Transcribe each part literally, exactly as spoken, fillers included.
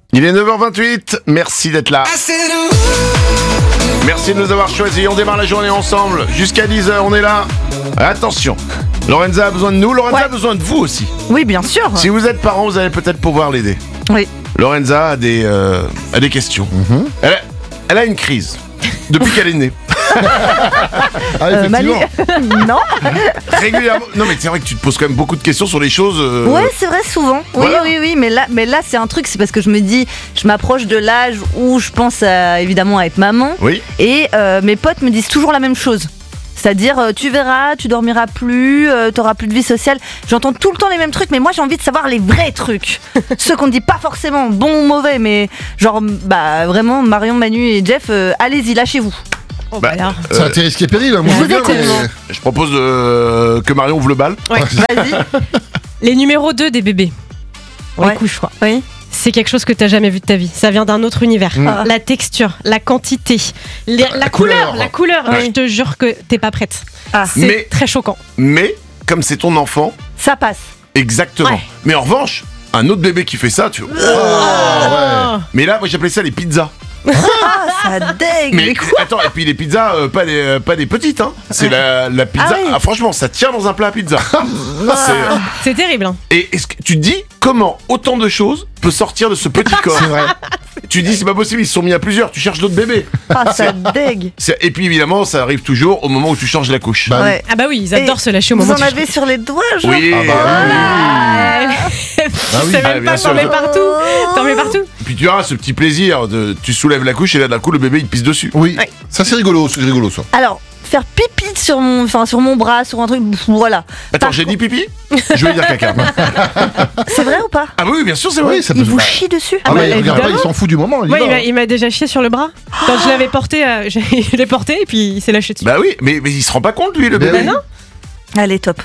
Il est neuf heures vingt-huit, merci d'être là. Merci de nous avoir choisis, on démarre la journée ensemble. Jusqu'à dix heures, on est là. Attention, Lorenza a besoin de nous, Lorenza Ouais. a besoin de vous aussi. Oui, bien sûr. Si vous êtes parent, vous allez peut-être pouvoir l'aider. Oui. Lorenza a des, euh, a des questions. Mm-hmm. elle, a, elle a une crise depuis qu'elle est née. Ah, Euh, Manu- effectivement. non. Régulièrement. Non, mais c'est vrai que tu te poses quand même beaucoup de questions sur les choses. euh, Ouais, c'est vrai, souvent. Oui, Voilà. oui, oui. Mais là, mais là, c'est un truc. C'est parce que je me dis, je m'approche de l'âge où je pense à, évidemment à être maman. Oui. Et euh, mes potes me disent toujours la même chose. C'est-à-dire, euh, tu verras, tu dormiras plus, euh, t'auras plus de vie sociale. J'entends tout le temps les mêmes trucs, mais moi j'ai envie de savoir les vrais trucs. Ceux qu'on ne dit pas forcément bon ou mauvais, mais genre, bah vraiment, Marion, Manu et Jeff, euh, allez-y, lâchez-vous. Oh, Bah, bah alors. C'est un risque et péril, hein, moi je veux bien, mais... Exactement. Je propose euh, que Marion ouvre le bal. Ouais. Vas-y. Les numéros deux des bébés. On Ouais. les couche, quoi. Oui. C'est quelque chose que t'as jamais vu de ta vie. Ça vient d'un autre univers. Mm. Ah. La texture, la quantité, les- la, La couleur, couleur. la couleur. Ouais. Je te jure que t'es pas prête. Ah, C'est Mais- très choquant. Mais, comme c'est ton enfant, ça passe. exactement. Ouais. Mais en revanche, un autre bébé qui fait ça, tu. Ah, Mais là, moi j'appelais ça les pizzas. Ah, ça dégue. Mais Mais quoi attends, et puis les pizzas, euh, pas, des, euh, pas des petites, hein. C'est la, la pizza. Ah oui. Ah, franchement, ça tient dans un plat à pizza. C'est, euh, C'est terrible. Hein. Et est-ce que tu te dis comment autant de choses peut sortir de ce petit corps? ouais. C'est vrai. Tu dis c'est pas possible, ils se sont mis à plusieurs, tu cherches d'autres bébés. Ah, ça dégue. C'est- Et puis évidemment, ça arrive toujours au moment où tu changes la couche. Bah, Ouais. Ah bah oui, ils adorent Et se lâcher au Vous moment en du avez sur les doigts, genre Oui, Ah bah Ah, Ah oui. C'est Ah, même bien pas, sûr. t'en mets partout. T'en mets partout. Et puis tu as ce petit plaisir de tu soulèves la couche et là d'un coup le bébé il pisse dessus. Oui, Ouais. ça c'est rigolo, c'est rigolo ça. Alors, faire pipi sur mon, enfin, sur mon bras, sur un truc, pff, voilà. Attends, Par j'ai contre- dit pipi? Je vais dire caca. C'est vrai ou pas? Ah bah oui, bien sûr, c'est vrai. Oui, ça peut Il se vous faire. chie dessus? Ah ouais, bah, il regarde pas, évidemment. il s'en fout du moment. Il y Ouais, va. il m'a- il m'a déjà chié sur le bras. Quand je l'avais porté, euh, j'ai- je l'ai porté et puis il s'est lâché dessus. Bah oui, mais, mais il se rend pas compte lui le Ben bébé. oui. non. Allez, top.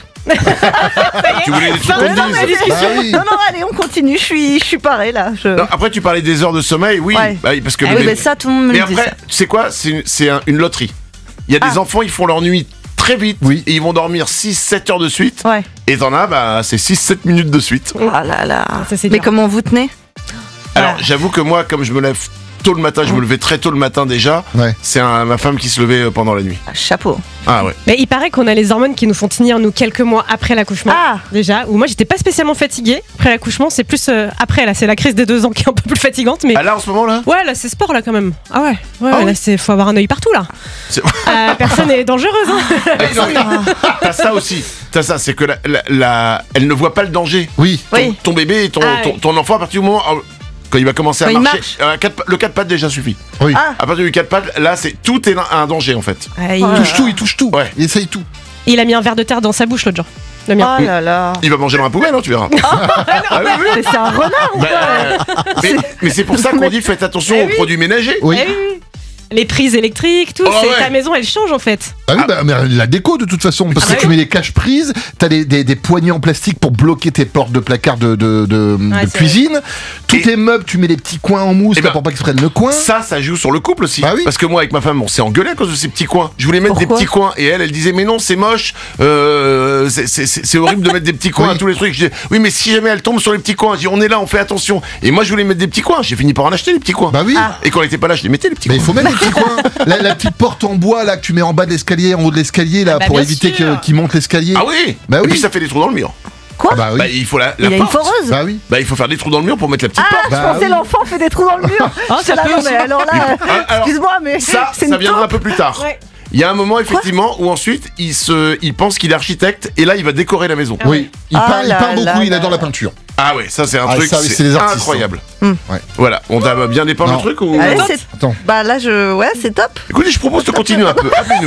Tu voulais des trucs Fin qu'on de dise. la discussion. Bah oui. Non, non, allez, on continue. Je suis, je suis parée là. Je... Non, après tu parlais des heures de sommeil, oui. Ouais. Bah oui, parce que Ah le oui, bébé- mais ça, tout le monde me Mais le dit. après, ça. tu sais quoi? C'est une, c'est un- une loterie. Il y a des Ah. enfants, ils font leur nuit très vite Oui. et ils vont dormir six sept heures de suite. Ouais. Et t'en as, bah, c'est six sept minutes de suite. Oh là là. Ça, c'est Mais dur. comment vous tenez? Alors, j'avoue que moi, comme je me lève tôt le matin, je me levais très tôt le matin déjà, Ouais. c'est un- ma femme qui se levait euh, pendant la nuit. Ah, chapeau. Ah ouais. Mais il paraît qu'on a les hormones qui nous font tenir nous quelques mois après l'accouchement. Ah. Déjà, où moi j'étais pas spécialement fatiguée après l'accouchement, c'est plus euh, après là, c'est la crise des deux ans qui est un peu plus fatigante, mais Ah là, en ce moment là ouais là c'est sport là quand même. Ah ouais, ouais, Ah ouais, oui. là c'est faut avoir un œil partout là. C'est- Euh, personne est dangereuse. Hein. Ah, non, mais T'as ça aussi. T'as ça, c'est que la, la- la- elle ne voit pas le danger. Oui. Ton, Oui. ton bébé, ton, Ah, ton, oui. ton enfant, à partir du moment où- quand il va commencer à Quand il marcher, marche. euh, quatre pa- le quatre pattes déjà suffit. Oui. Ah. À partir du quatre pattes, là, c'est tout est un danger en fait. Ouais, Il il... touche tout, il touche tout. Ouais. Il essaye tout. il a mis un verre de terre dans sa bouche l'autre jour. Le mien. Oh là là. Il va manger dans la poubelle, hein, tu verras. Ah oui, oui. Mais c'est un renard ou Bah, quoi? euh, mais mais c'est pour ça qu'on dit faites attention Eh aux oui. produits ménagers. Oui. Eh oui, oui. Les prises électriques, tout, Oh, c'est ouais. ta maison elle change en fait. Ah oui, bah, mais la déco de toute façon, parce Ah que bah tu oui. mets les caches-prises, t'as des, des, des poignées en plastique pour bloquer tes portes de placard de, de, de, de c'est cuisine. Tous Et- tes meubles, tu mets des petits coins en mousse Eh là, ben, pour pas qu'ils se prennent le coin. Ça, ça joue sur le couple aussi. Bah oui. Parce que moi, avec ma femme, on s'est engueulé à cause de ces petits coins. Je voulais mettre Pourquoi des petits coins. Et elle, elle disait, mais non, c'est moche. Euh, c'est- c'est c'est- c'est horrible de mettre des petits coins Oui. à tous les trucs. Je dis, oui, mais si jamais elle tombe sur les petits coins, je dis, on est là, on fait attention. Et moi, je voulais mettre des petits coins. J'ai fini par en acheter, les petits coins. Bah oui. Ah. Et quand elle était pas là, je les mettais, les petits Mais il coins. faut mettre des petits coins. La, la petite porte en bois là que tu mets en bas de l'escalier, en haut de l'escalier là, Ah bah, pour bien éviter sûr. que- qu'il monte l'escalier. Ah oui. Bah Et oui. puis ça fait des trous dans le mur. Quoi? Ah bah oui. Bah, il faut la, la Il y a une porte. foreuse? Bah oui. Bah, il faut faire des trous dans le mur pour mettre la petite Ah, porte. je Bah pensais oui. l'enfant fait des trous dans le mur. Oh, ça Là, peut non, aussi. mais alors là, Ah, alors, excuse-moi, mais Ça, c'est ça une viendra un taupe. peu plus tard. Ouais. Il y a un moment effectivement où ensuite il se, il pense qu'il est architecte et là il va décorer la maison. Ah Oui. Il Ah peint, il là peint beaucoup, là il là adore la là. peinture. Ah ouais, ça c'est un Ah, truc, ça, oui, c'est c'est des artistes, incroyable. hein. Ouais. Voilà, on t'a bien dépeint le Non. truc ou Allez, Attends. c'est... Attends. Bah là, je... Ouais, c'est top. Écoutez, je propose de continuer un peu. Appelez-nous.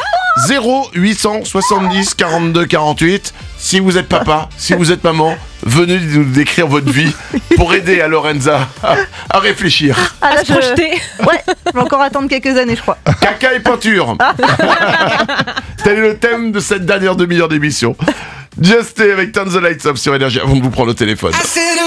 zéro huit cent soixante-dix quarante-deux quarante-huit. Si vous êtes papa, si vous êtes maman, venez nous décrire votre vie pour aider à Lorenza à, à réfléchir. Ah, À là, se je... projeter. Ouais, je vais encore attendre quelques années, je crois. Caca et peinture. Tel est le thème de cette dernière demi-heure d'émission. Just Stay avec Turn the Lights Up sur Énergie avant de vous prendre au téléphone.